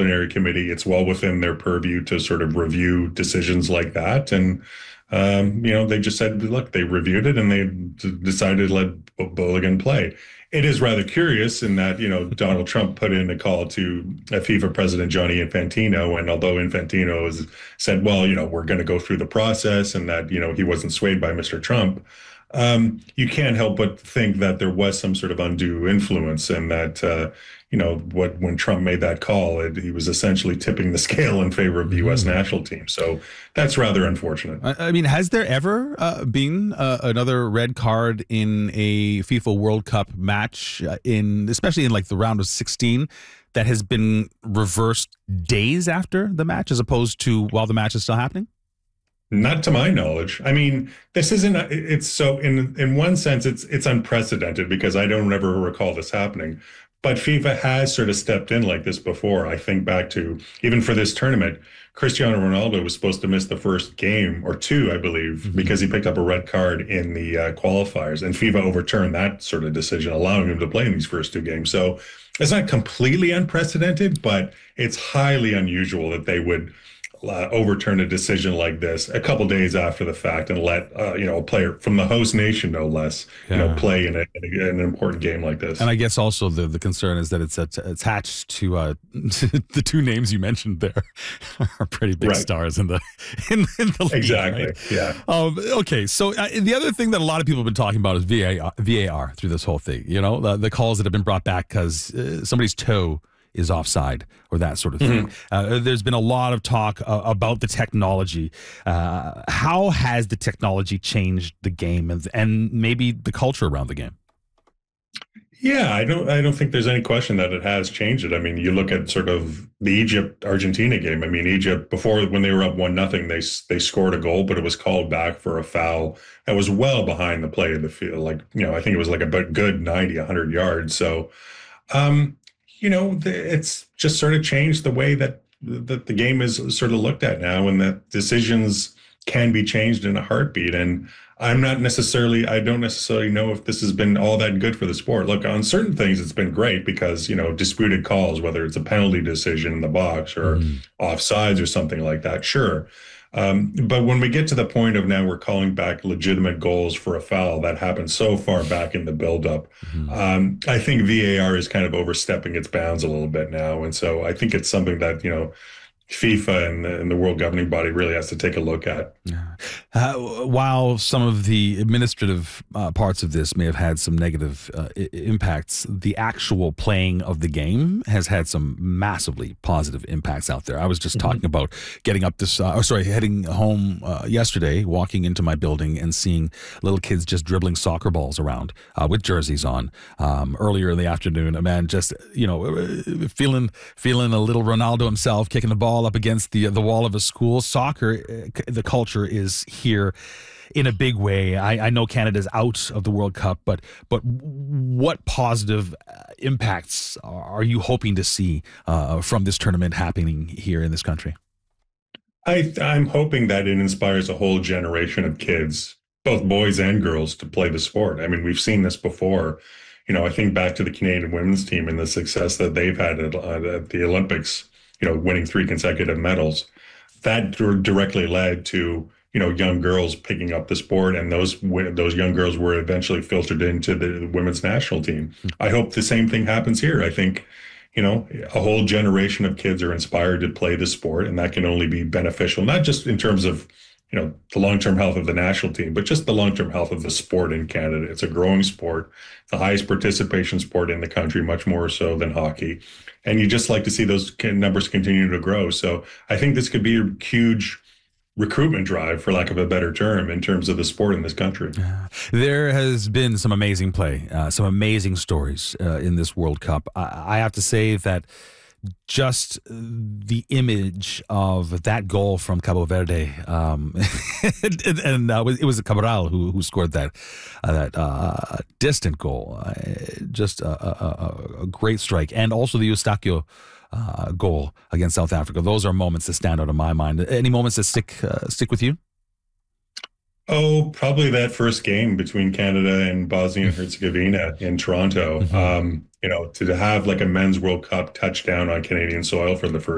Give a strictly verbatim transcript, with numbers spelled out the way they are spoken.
disciplinary committee. It's well within their purview to sort of review decisions like that. And, um, you know, they just said, look, they reviewed it and they d- decided to let Boligan play. It is rather curious in that, you know, Donald Trump put in a call to FIFA president Gianni Infantino. And although Infantino has said, well, you know, we're going to go through the process and that, you know, he wasn't swayed by Mister Trump, um, you can't help but think that there was some sort of undue influence and that, uh, you know, what when Trump made that call, it, he was essentially tipping the scale in favor of the U S Mm. national team. So that's rather unfortunate. I, I mean, has there ever uh, been uh, another red card in a FIFA World Cup match, uh, in especially in like the round of sixteen, that has been reversed days after the match as opposed to while the match is still happening? Not to my knowledge. I mean, this isn't, it's so in in one sense, it's it's unprecedented because I don't ever recall this happening. But FIFA has sort of stepped in like this before. I think back to even for this tournament, Cristiano Ronaldo was supposed to miss the first game or two, I believe, mm-hmm. because he picked up a red card in the uh, qualifiers, and FIFA overturned that sort of decision, allowing him to play in these first two games. So it's not completely unprecedented, but it's highly unusual that they would Uh, overturn a decision like this a couple days after the fact and let uh, you know a player from the host nation, no less, yeah. you know, play in, a, in, a, in an important game like this. And I guess also the the concern is that it's attached to uh, the two names you mentioned there are pretty big right. stars in the in, in the league. Exactly. Right? Yeah. Um, okay. So uh, the other thing that a lot of people have been talking about is V A R, V A R through this whole thing. You know, the, the calls that have been brought back because uh, somebody's toe is offside or that sort of thing. Mm-hmm. Uh, there's been a lot of talk uh, about the technology. Uh, how has the technology changed the game and, and maybe the culture around the game? Yeah, I don't I don't think there's any question that it has changed it. I mean, you look at sort of the Egypt-Argentina game. I mean, Egypt, before when they were up one nothing, they they scored a goal, but it was called back for a foul that was well behind the play of the field. Like, you know, I think it was like a good ninety, one hundred yards. So, um, you know, it's just sort of changed the way that, that the game is sort of looked at now, and that decisions can be changed in a heartbeat. And I'm not necessarily, I don't necessarily know if this has been all that good for the sport. Look, on certain things, it's been great because, you know, disputed calls, whether it's a penalty decision in the box or mm. offsides or something like that, sure. Um, but when we get to the point of now we're calling back legitimate goals for a foul that happened so far back in the buildup, mm-hmm. um, I think V A R is kind of overstepping its bounds a little bit now. And so I think it's something that, you know, FIFA and the, and the world governing body really has to take a look at. Uh, while some of the administrative uh, parts of this may have had some negative uh, I- impacts, the actual playing of the game has had some massively positive impacts out there. I was just mm-hmm. talking about getting up this, uh, oh, sorry, heading home uh, yesterday, walking into my building and seeing little kids just dribbling soccer balls around uh, with jerseys on. Um, earlier in the afternoon, a man just, you know, feeling feeling a little Ronaldo himself, kicking the ball up against the the wall of a school. Soccer, the culture is here in a big way. I, I know Canada's out of the World Cup, but but what positive impacts are you hoping to see uh, from this tournament happening here in this country? I, I'm hoping that it inspires a whole generation of kids, both boys and girls, to play the sport. I mean, we've seen this before. You know, I think back to the Canadian women's team and the success that they've had at, at the Olympics, you know, winning three consecutive medals. That directly led to, you know, young girls picking up the sport, and those those young girls were eventually filtered into the women's national team. I hope the same thing happens here. I think, you know, a whole generation of kids are inspired to play the sport, and that can only be beneficial, not just in terms of, you know, the long-term health of the national team, but just the long-term health of the sport in Canada. It's a growing sport, the highest participation sport in the country, much more so than hockey. And you just like to see those numbers continue to grow. So I think this could be a huge recruitment drive, for lack of a better term, in terms of the sport in this country. There has been some amazing play, uh, some amazing stories uh, in this World Cup. I, I have to say that just the image of that goal from Cabo Verde, um, and, and uh, it was Cabral who who scored that uh, that uh, distant goal. Uh, just a, a, a great strike, and also the Eustáquio uh, goal against South Africa. Those are moments that stand out in my mind. Any moments that stick uh, stick with you? Oh, probably that first game between Canada and Bosnia and Herzegovina in Toronto. Mm-hmm. Um, you know, to have like a men's World Cup touchdown on Canadian soil for the first